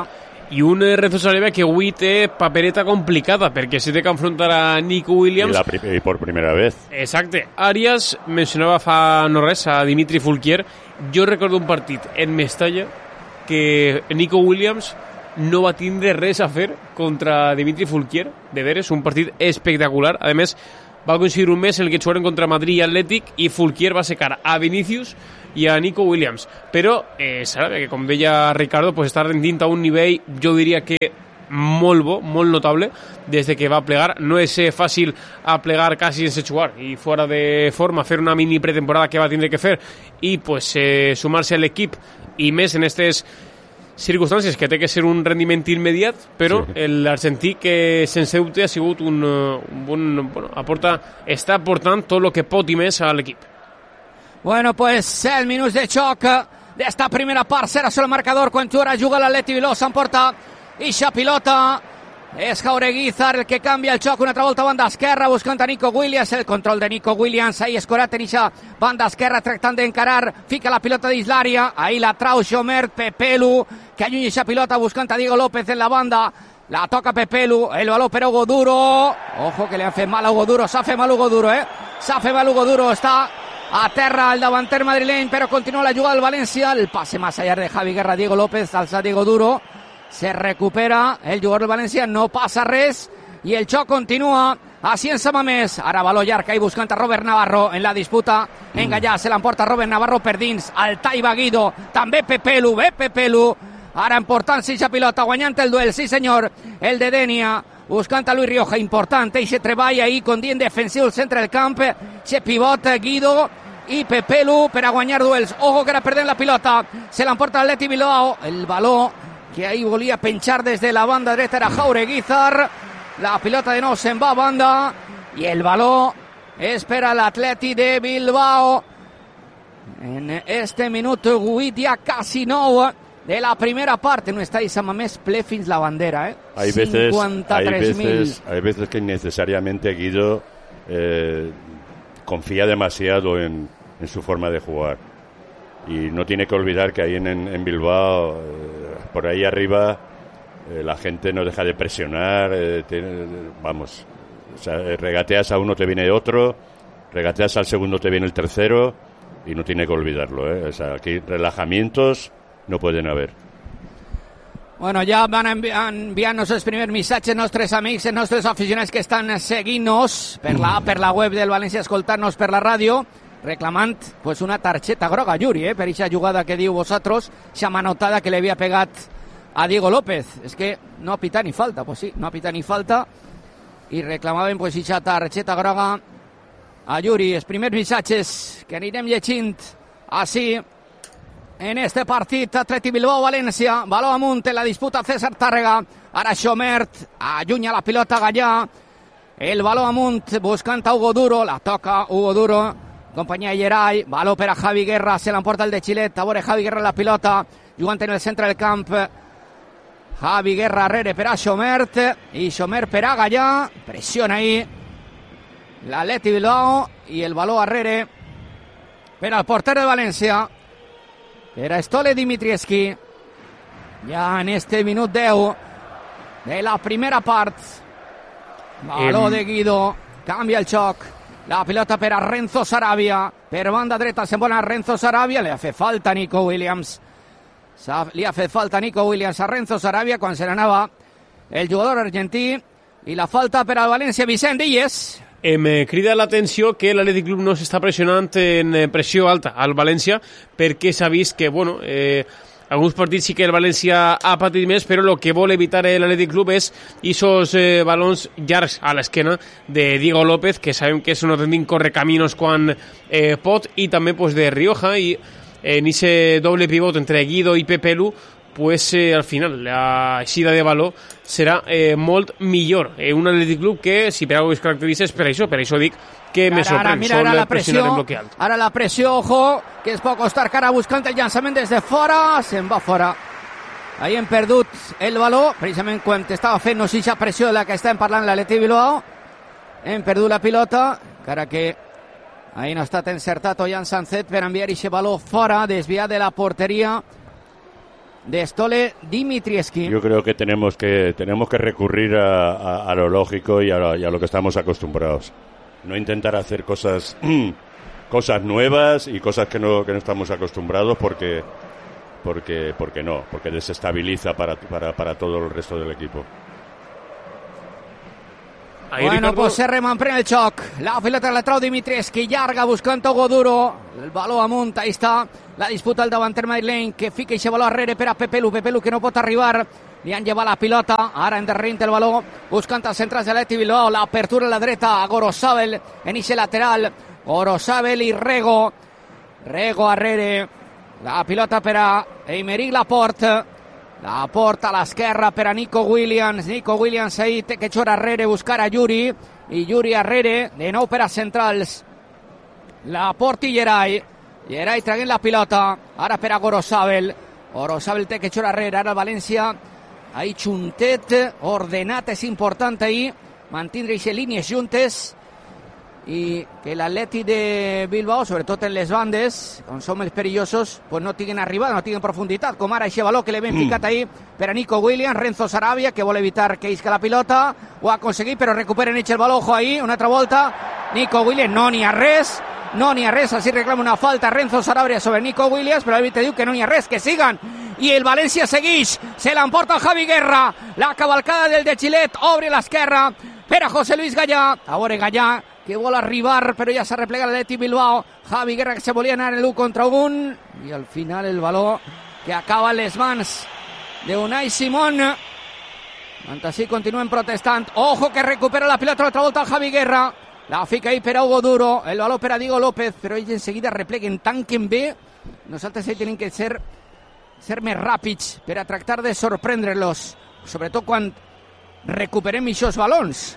i un Renzo Sarabia que avui té papereta complicada perquè se té que enfrontar a Nico Williams y por primera vez. Exacte. Arias mencionava fa no res a Dimitri Foulquier. Jo recordo un partit en Mestalla que Nico Williams no va tindre res a fer contra Dimitri Foulquier, de veres, un partit espectacular. A més, va coincidir un mes en el que jugaren contra Madrid i Atlètic i Foulquier va secar a Vinicius i a Nico Williams. Però Sarabia, que com deia Ricardo, pues està rendint a un nivell, jo diria que molt bo, molt notable, des de que va plegar. No és fàcil a plegar quasi sense jugar i fora de forma, fer una mini pretemporada que va tindre que fer i pues, sumar-se a l'equip i més en aquestes circumstàncies que té que ser un rendiment immediat, però sí. L'argentí que sense dubte ha sigut un bon... Bueno, està aportant tot el que pot i més a l'equip. Bueno, pues 7 minuts de xoc d'esta primera part, serà sol marcador quan ara juga l'Atleti Bilbao, s'emporta ixa pilota, és Jaureguizar el que canvia el xoc una altra volta a banda esquerra, buscant a Nico Williams, el control de Nico Williams, ahí escorat en ixa banda esquerra, tractant d'encarar, fica la pilota dins l'àrea, ahí la trau Xomert, Pepelu, que allunya ixa pilota buscant a Diego López en la banda, la toca Pepelu, el baló per Hugo Duro, ojo que li han fet mal a Hugo Duro, s'ha fet mal Hugo Duro, s'ha fet mal Hugo Duro, està a terra el davanter madrileny, però continua la jugada del València, el passe más allá de Javi Guerra, Diego López, alça Diego Duro, se recupera el jugador del València, no passa res i el xoc continua així en Samamés, ara baló llarg ahí buscant a Robert Navarro en la disputa en Gallà, se l'emporta Robert Navarro per dins, Altaiba Guido, també Pepelu, ara important-se ixa pilota, guanyant el duel, sí senyor, el de Denia, buscant a Luis Rioja, important, eixe treball ahí, condient defensiu al centre del camp, se pivot Guido i Pepelu per a guanyar duels, ojo que era perdent la pilota, se l'emporta l'Atleti Bilbao, el baló que ahí volía pinchar desde la banda derecha era Jaureguizar, la pilota de nou se'n va a banda y el balón es per a l'Atleti de Bilbao en este minuto 8 ya casi 9 de la primera parte. No está ahí Samamés ple fins la bandera, Hay veces que innecesariamente Guido confía demasiado en su forma de jugar. Y no tiene que olvidar que ahí en Bilbao, por ahí arriba, la gente no deja de presionar. Vamos, o sea, regateas a uno, te viene otro, regateas al segundo, te viene el tercero, y no tiene que olvidarlo. O sea, aquí relajamientos no pueden haver. Bueno, ja van enviant-nos els primers missatges nostres amics, els nostres aficionats que estan seguint-nos per la web del València, escoltant-nos per la ràdio, reclamant pues, una targeta groga, Yuri, per aquesta jugada que diu vosaltres, aquesta manotada que li havia pegat a Diego López. És que no ha pitat ni falta, pues sí, no ha pitat ni falta, i reclamaven pues, aquesta targeta groga a Yuri. Els primers missatges que anirem llegint així en este partit, Atleti Bilbao-València, baló amunt en la disputa César Tàrrega, ara Xomert, allunya la pilota Gallà, el baló amunt buscant a Hugo Duro, la toca Hugo Duro, companyia Geray, baló per a Javi Guerra, se l'emporta el de Xilet, a veure Javi Guerra la pilota, jugant en el centre del camp, Javi Guerra arrere per a Xomert, i Xomert per a Gallà, pressiona ahí l'Atleti Bilbao, i el baló arrere per al porter de València, per a Stole Dimitrievski, ja en este minut 10 de la primera part, baló de Guido, canvia el xoc, la pilota per a Renzo Sarabia, per banda dreta se'n vol a Renzo Sarabia, li ha fet falta Nico Williams, li ha fet falta Nico Williams a Renzo Sarabia quan se n'anava el jugador argentí, i la falta per al València, Vicent Díez. Em crida l'atenció que l'Atlètic Club no s'està pressionant en pressió alta al València, perquè s'ha vist que, bueno, alguns partits sí que el València ha patit més, però el que vol evitar l'Atlètic Club és esos balons llargs a l'esquena de Diego López, que sabem que és un autèntic correcaminos quan pot, i també pues, de Rioja, i en ese doble pivot entre Guido i Pepelu, pues al final la eixida de baló serà molt millor. Un Atlètic Club que, si per alguna cosa es caracteritza, és per això dic que me sorprèn, sol pressionar en bloque alto. Ara la pressió, ojo, que es pot costar cara buscant el llançament des de fora, se'n va fora. Ahí hem perdut el baló, precisament quan estava fent-nos aquesta pressió de la que estem parlant l'Atlètic Bilbao, hem perdut la pilota, encara que ahí no ha estat encertat Ollán Sancet per enviar aquest baló fora, desviat de la porteria de Stole Dimitrievski. Yo creo que tenemos que recurrir a lo lógico y a lo que estamos acostumbrados. No intentar hacer cosas nuevas y cosas que no estamos acostumbrados porque desestabiliza para todo el resto del equipo. Ahí, bueno, Ricardo. Pues Serreman pren el xoc. La pilota la trau Dimitrievski, llarga buscant Hugo Duro. El baló amunt, ahí està la disputa al davanter Madeleine, que fica i se baló arrere per a Pepelu que no pot arribar. Li han llevat la pilota, ara endarrerint el baló, buscant els centrals de l'Athletic Bilbao, l'apertura a la dreta a Gorosabel, en ixe lateral, Gorosabel i Rego arrere, la pilota per a Aymeric Laporte a l'esquerra per a Nico Williams ahí té que xor arrere, buscar a Yuri, i Yuri arrere, de nou per a centrals, Laporte i Gerai traguent la pilota, ara per a Gorosabel té que xor arrere, ara el València ahí juntet, ordenat, és important ahí mantindre aquestes línies juntes i que l'Atleti de Bilbao, sobretot en les bandes, on som els perillosos, pues no tinguin arribada, no tinguin profunditat, com ara aquest baló que l'hem ficat ahí per a Nico Williams, Renzo Sarabia, que vol evitar que isca la pilota, ho ha aconseguit, però recuperen el baló, ojo ahí, una altra volta, Nico Williams, no n'hi ha res, així reclama una falta Renzo Sarabia sobre Nico Williams, però l'àrbitre diu que no n'hi ha res, que siguen, i el València segueix, se l'emporta el Javi Guerra, la cavalcada del de Gilet, obre a l'esquerra, per a José Luis Gallà, a veure Gallà, que vol arribar, però ja s'ha replegat l'Atlètic Bilbao, Javi Guerra que se volia anar en l'1 contra 1, i al final el baló que acaba en les mans d'Unai Simón, així continuen protestant, ojo que recupera la pilota l'altra volta el Javi Guerra, la fica ahí per a Hugo Duro, el baló per a Diego López, però ells en seguida repleguen, tanquen bé, nosaltres ahí tenim que ser més ràpids per a tractar de sorprendre-los, sobretot quan recuperem aquests balons.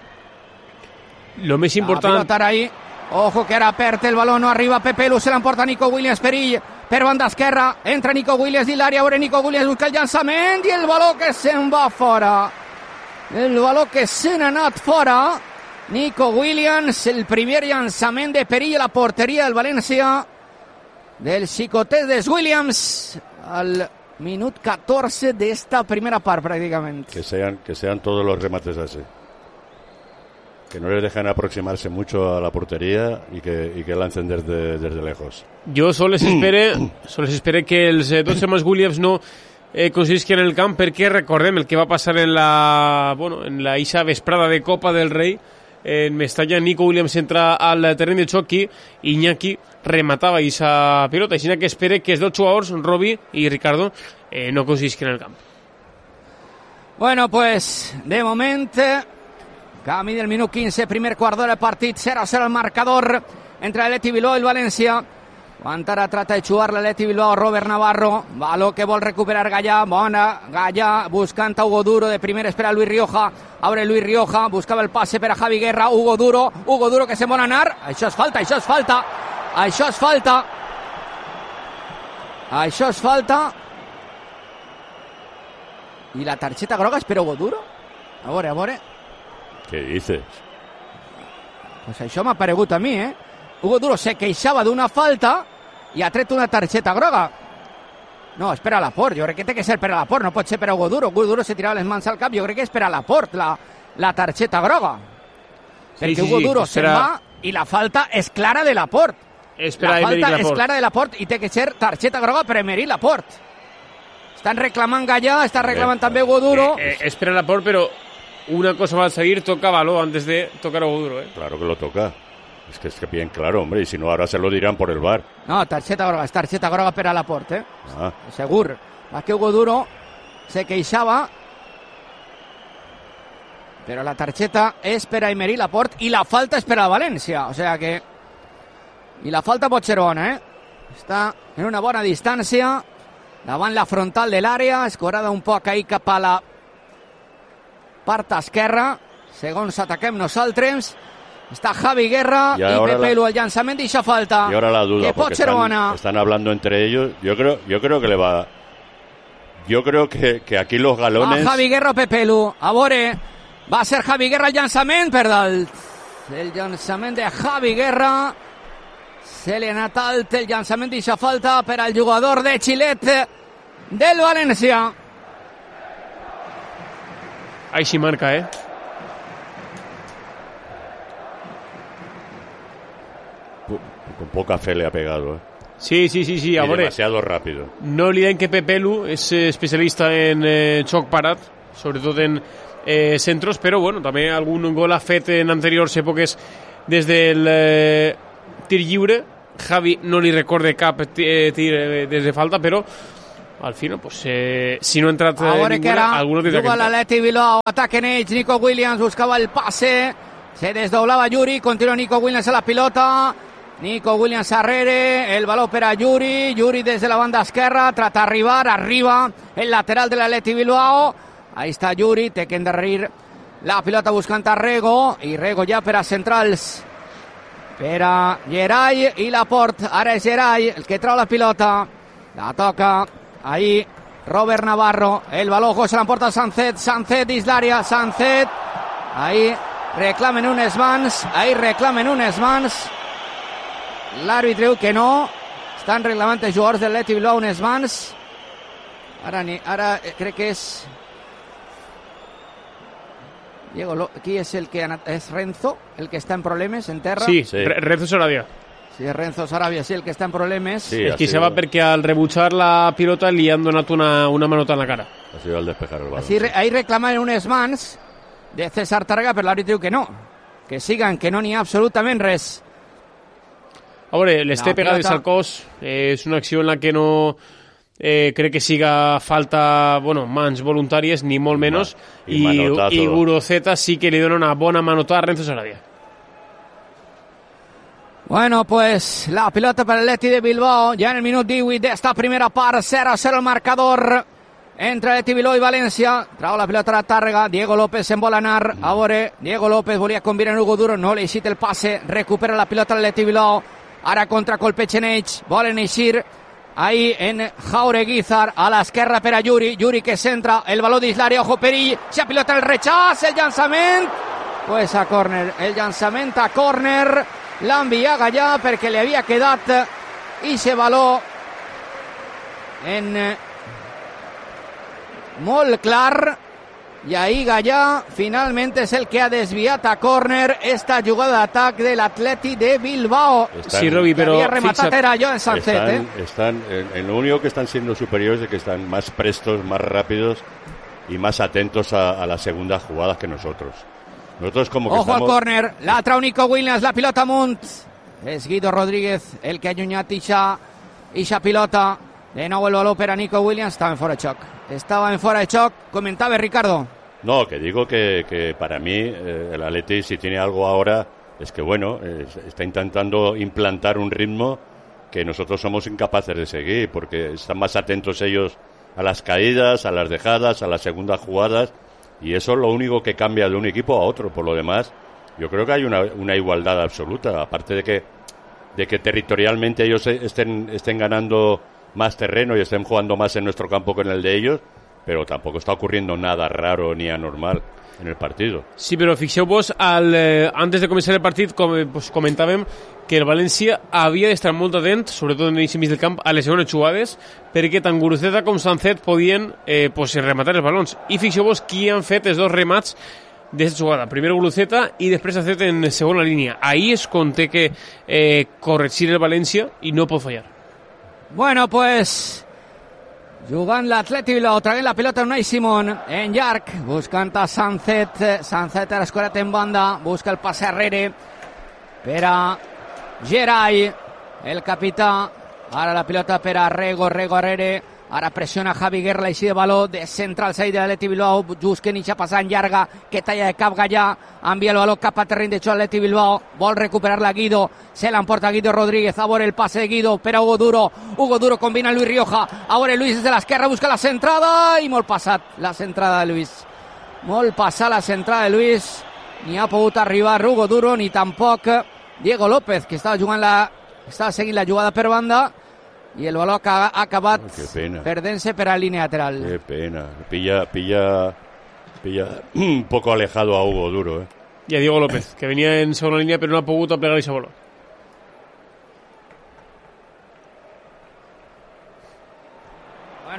Lo més important... Ahí. Ojo que ara perd el baló, no arriba Pepelu, se l'emporta Nico Williams per banda esquerra, entra Nico Williams i l'àrea, veure Nico Williams busca el llançament i el baló que se'n va fora. El baló que se n'ha anat fora. Nico Williams, el primer llançament de perill a la porteria del València, del xicotet de Williams, al minut 14 d'esta primera part, pràcticament. Que sean todos los remates así. Que no les dejan aproximarse mucho a la portería y que lancen desde lejos. Jo sols espere que els dos germans Williams no coincidisquen en el camp, perquè recordem el que va passar en la ixa vesprada de Copa del Rei. En Mestalla, Nico Williams entra al terreny de xoc i Iñaki rematava aquesta pilota, així que espere que els dos jugadors, Robi i Ricardo, no coincidisquen en el camp. Bueno, pues de moment camí del minut 15, primer quart d'hora del partit, 0-0 el marcador entre l'Atlètic Bilbao i el València. Guantara trata de jugar l'Atlètic Bilbao, Robert Navarro, baló que vol recuperar Gallà, bona Gallà buscant a Hugo Duro, de primer espera Luis Rioja, abre Luis Rioja, buscava el passe per a Javi Guerra, Hugo Duro que se'n vol anar, això és falta, i la targeta groga és per Hugo Duro? A veure. Què dices? Pues això m'ha paregut a mi, Hugo Duro se queixava d'una falta i ha tret una targeta groga. No, és per a Laporte, jo crec que té que ser per a Laporte, no pot ser per a Hugo Duro. Hugo Duro se tirava les mans al cap, jo crec que és per a Laporte la targeta groga. Perquè Hugo Duro se'n va i la falta és clara de Laporte. La falta és clara de Laporte i té que ser targeta groga per Aymeric Laporte. Estan reclamant Gallà, està reclamant també Hugo Duro. És per a Laporte, però una cosa va a salir, toca baló antes de tocar a Hugo Duro. Claro que lo toca. Es que bien claro, hombre, y si no ahora se lo dirán por el VAR. No, targeta groga per a Laporte, segur. Va que Hugo Duro se queixava, però la targeta és per a Aymeric Laporte i la falta és per a València, o sea que... I la falta pot ser bona, Està en una bona distància, davant la frontal de l'àrea, escorada un poc ahí cap a la part esquerra, segons ataquem nosaltres. Está Javi Guerra y Pepelu el llançament i això falta. Y ahora la duda, que pot ser bona. Están hablando entre ellos. Yo creo que le va. Yo creo que aquí los galones. Javi Guerra o Pepelu. A veure, va a ser Javi Guerra el llançament per dalt. El llançament de Javi Guerra. Se li ha anat alt el llançament i això falta per al jugador de Xilet. del Valencia. Ahí sí marca, Con poca fe le ha pegado, Sí, ahora. Demasiado rápido. No olviden que Pepe Lu es especialista en xoc parat, sobretot en centros, però bueno, també algun gol ha fet en anteriors èpoques des del tir lliure. Javi no li recorde cap tir des de falta, però al final, pues, si no ha entrat ninguna, alguno tindrà que entrar. l'Atleti Bilbao, ataquen ells, Nico Williams buscaba el pase, se desdoblaba Yuri, continua Nico Williams a la pilota, Nico Williams arrere, el balón per a Yuri desde la banda esquerra, trata arribar, arriba el lateral del Atleti Bilbao, ahí está Yuri, té que endarrerir la pilota buscant a Rego, i Rego ja per a centrals, per a Geray i Laporte. Ara és Geray el que trau la pilota, la toca ahí Robert Navarro, el balón se l'emporta Sancet dins l'àrea, Sancet ahí reclamen unes mans, l'àrbitre diu que no, estan reclamant els jugadors del Atleti Bilbao unes mans, ara crec que és qui és el que és Renzo, el que està en problemes en terra? Sí. Renzo Sarabia. Sí, Renzo Sarabia, sí, el que està en problemes. Sí, és que se va perquè al rebutjar la pilota li han donat una manota en la cara. Ha sido al despejar el balón. Ahí reclaman unes mans de César Tàrrega, però l'àrbitre diu que no, que siguen, que no n'hi ha absolutament res. A veure, les té pegades al cos, és una acció en la que no crec que siga falta, mans voluntàries, ni molt menys, i Guruzeta sí que li dona una bona manota a Renzo Sarabia. Bueno, pues la pilota per l'Atleti de Bilbao, ja en el minut 18 d'esta primera part, 0-0 el marcador entre Atleti Bilbao i València. Trau la pilota a Tàrrega, Diego López se'n vol anar, a veure, Diego López volia combinar Hugo Duro, no li eixit el passe, recupera la pilota l'Atleti Bilbao, ara contracolpegen ells, volen eixir, ahí en Jaureguizar, a l'esquerra per a Yuri que centra, el baló dins l'àrea, ojo perill, se pilota el rechaç, el llançament, pues a córner, el llançament a córner, l'envia Gallà perquè li havia quedat ixe baló en molt clar, i ahí Gallà finalment és el que ha desviat a córner esta jugada d'atac de l'Atleti de Bilbao. Sí, Robi, pero había rematat era Joan Sancet. Están en lo único que están siendo superiores es que están más prestos, más rápidos y más atentos a las segundas jugadas que nosotros. Nosotros como que ojo al córner, la trau Nico Williams, la pilota amunt. És Guido Rodríguez el que ha allunyat ixa pilota. De nou el baló per a Nico Williams, estava en fora de xoc, comentaba Ricardo. No, que digo que para mí el Atleti, si tiene algo ahora, es que está intentando implantar un ritmo que nosotros somos incapaces de seguir, porque están más atentos ellos a las caídas, a las dejadas, a las segundas jugadas, y eso es lo único que cambia de un equipo a otro. Por lo demás, yo creo que hay una igualdad absoluta, aparte de que territorialmente ellos estén ganando más terreno y estén jugando más en nuestro campo que en el de ellos, pero tampoco está ocurriendo nada raro ni anormal en el partido. Sí, però fixeu-vos, antes de començar el partit comentàvem que el València havia d'estar molt atent, sobretot en l'inici mig del camp, a les segones jugades, perquè tant Guruzeta com Sancet podien rematar els balons. I fixeu-vos qui han fet els dos remats d'aquesta jugada. Primer Guruzeta i després Sancet en segona línia. Ahí és on té que corregir el València i no pot fallar. Bueno, pues jugant l'Atleti Bilbao, traient la pilota Unai Simón en llarg, buscant a Sancet a l'escorat en banda, busca el passe arrere per a Geray, el capità, ara la pilota per a Rego arrere, ara pressiona Javi Guerra l'així de baló de central saïd de l'Atleti Bilbao, busquen ixa passant llarga que talla de cap Gallà, envia el baló cap a terreny de xoc l'Atleti Bilbao, vol recuperar-la Guido, se l'emporta Guido Rodríguez, a veure el passe de Guido per a Hugo Duro combina Luis Rioja, a veure Luis des de l'esquerra, busca la centrada i molt passat la centrada de Luis, ni ha pogut arribar Hugo Duro ni tampoc Diego López, que estava seguint la jugada per banda, i el baló ha acabat perdent-se per a línia lateral. Qué pena, pilla un poco alejado a Hugo Duro. Y a Diego López, que venía en segunda línea pero no ha podido plegar ese balón.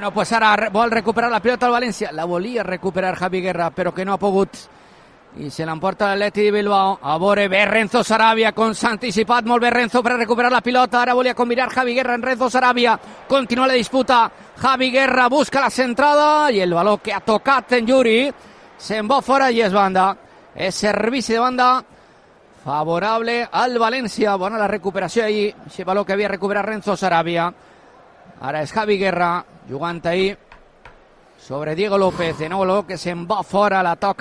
Bueno, pues ara vol recuperar la pilota al València. La volia recuperar Javi Guerra, però que no ha pogut. I se l'emporta l'Atleti de Bilbao. A veure, bé Renzo Sarabia, com s'ha anticipat molt bé Renzo per recuperar la pilota. Ara volia combinar Javi Guerra en Renzo Sarabia. Continua la disputa. Javi Guerra busca la centrada i el baló que ha tocat en Yuri se'n va fora i és banda. És servici de banda favorable al València. Bona la recuperació ahir. Aquest baló que havia recuperat Renzo Sarabia. Ara és Javi Guerra jugant ahir sobre Diego López. De nou baló que se'n va fora. La toca